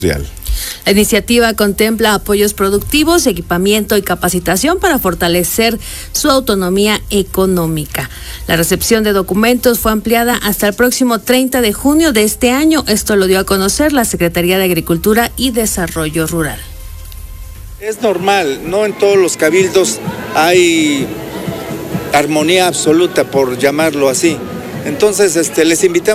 La iniciativa contempla apoyos productivos, equipamiento y capacitación para fortalecer su autonomía económica. La recepción de documentos fue ampliada hasta el próximo 30 de junio de este año. Esto lo dio a conocer la Secretaría de Agricultura y Desarrollo Rural. Es normal, no en todos los cabildos hay armonía absoluta, por llamarlo así. Entonces, les invitamos